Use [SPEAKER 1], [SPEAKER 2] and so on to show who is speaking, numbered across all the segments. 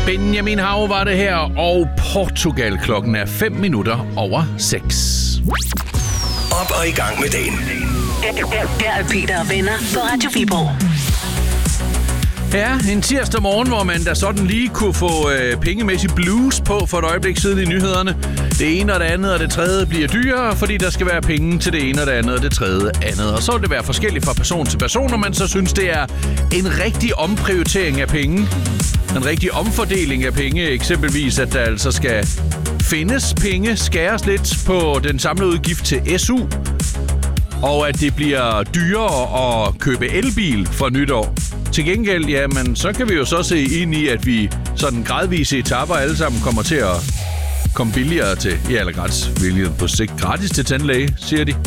[SPEAKER 1] Benjamin Hav var det her, og Portugal. Klokken er 5 minutter over 6.
[SPEAKER 2] Op og i gang med dagen.
[SPEAKER 3] Her er Peter og venner på Radio Viborg.
[SPEAKER 1] Ja, en tirsdag morgen, hvor man da sådan lige kunne få pengemæssig blues på for et øjeblik siden i nyhederne. Det ene og det andet og det tredje bliver dyrere, fordi der skal være penge til det ene og det andet og det tredje andet. Og så vil det være forskelligt fra person til person, og man så synes, det er en rigtig omprioritering af penge. En rigtig omfordeling af penge, eksempelvis at der altså skal findes penge, skæres lidt på den samlede udgift til SU, og at det bliver dyrere at købe elbil for nytår. Til gengæld, jamen, så kan vi jo så se ind i, at vi sådan gradvise etaper alle sammen kommer til at komme billigere til, eller gratis, på sigt gratis til tandlæge, siger de.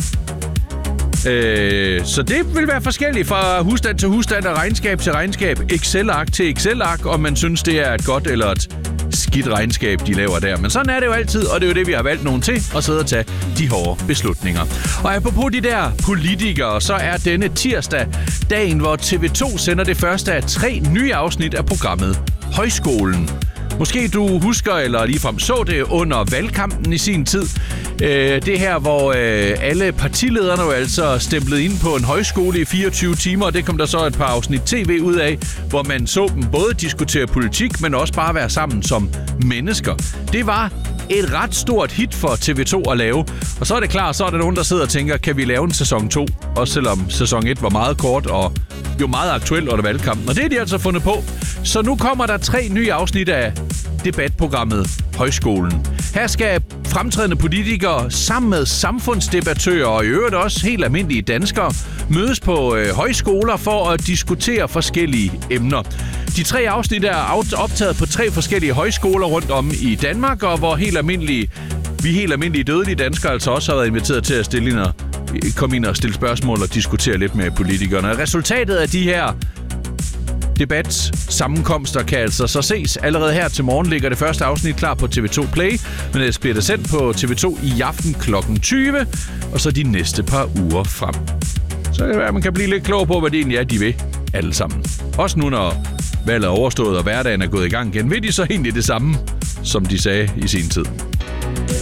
[SPEAKER 1] Så det vil være forskelligt fra husstand til husstand og regnskab til regnskab, Excel-ark til Excel-ark, om man synes, det er et godt eller et skidt regnskab, de laver der. Men sådan er det jo altid, og det er jo det, vi har valgt nogen til, at sidde og tage de hårde beslutninger. Og apropos de der politikere, så er denne tirsdag dagen, hvor TV2 sender det første af 3 nye afsnit af programmet Højskolen. Måske du husker, eller ligefrem så det under valgkampen i sin tid. Det her, hvor alle partilederne jo altså stemplede ind på en højskole i 24 timer, og det kom der så et par afsnit tv ud af, hvor man så dem både diskutere politik, men også bare være sammen som mennesker. Det var et ret stort hit for TV2 at lave, og så er det klart, så er der nogen, der sidder og tænker, kan vi lave en sæson 2? Også selvom sæson 1 var meget kort og jo meget aktuelt under valgkampen, og det er de altså fundet på. Så nu kommer der 3 nye afsnit af debatprogrammet Højskolen. Her skal fremtrædende politikere sammen med samfundsdebattører og i øvrigt også helt almindelige danskere mødes på højskoler for at diskutere forskellige emner. De 3 afsnit er optaget på 3 forskellige højskoler rundt om i Danmark, og hvor vi helt almindelige dødelige danskere altså også har været inviteret til at komme ind og stille spørgsmål og diskutere lidt med politikerne. Resultatet af de her debatsammenkomster kan altså så ses. Allerede her til morgen ligger det første afsnit klar på TV2 Play, men ellers bliver det sendt på TV2 i aften kl. 20, og så de næste par uger frem. Så kan det være, at man kan blive lidt klog på, hvad det egentlig er, de vil alle sammen. Også nu, når valget er overstået og hverdagen er gået i gang igen, vil de så egentlig det samme, som de sagde i sin tid.